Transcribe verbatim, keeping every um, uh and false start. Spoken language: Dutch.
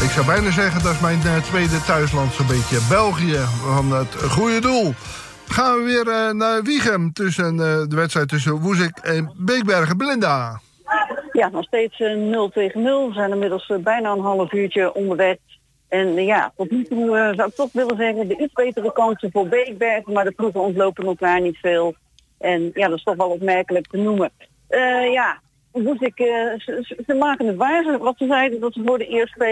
Ik zou bijna zeggen, dat is mijn uh, tweede thuisland zo'n beetje. België, van het goede doel. Gaan we weer uh, naar Wiegem, tussen uh, de wedstrijd tussen Woezik en Beekbergen. Belinda. Ja, nog steeds uh, nul tegen nul. We zijn inmiddels uh, bijna een half uurtje onderweg. En uh, ja, tot nu toe uh, zou ik toch willen zeggen, de iets betere kansen voor Beekbergen, maar de ploegen ontlopen elkaar niet veel. En ja, dat is toch wel opmerkelijk te noemen. Uh, ja, Woezik, uh, ze, ze maken het waar, wat ze zeiden, dat ze voor de eerste